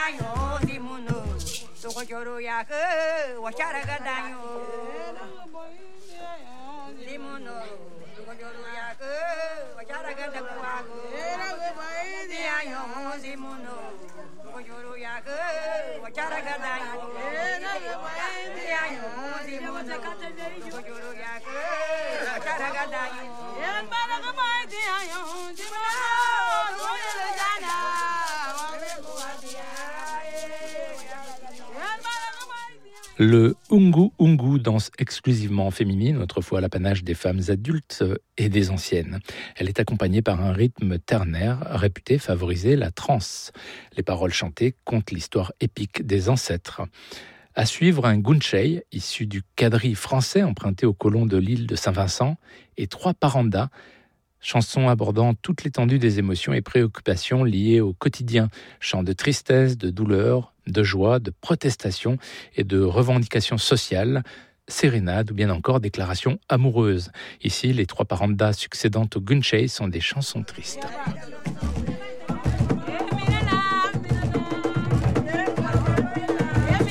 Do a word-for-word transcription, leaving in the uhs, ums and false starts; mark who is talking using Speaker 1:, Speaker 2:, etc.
Speaker 1: Le Ungu Ungu, danse exclusivement féminine, autrefois l'apanage des femmes adultes et des anciennes. Elle est accompagnée par un rythme ternaire réputé favoriser la transe. Les paroles chantées content l'histoire épique des ancêtres. À suivre, un gunchei, issu du quadrille français emprunté aux colons de l'île de Saint-Vincent, et trois parandas, chansons abordant toute l'étendue des émotions et préoccupations liées au quotidien. Chants de tristesse, de douleur, de joie, de protestation et de revendications sociales, sérénades ou bien encore déclarations amoureuses. Ici, les trois parandas succédant au gunchei sont des chansons tristes.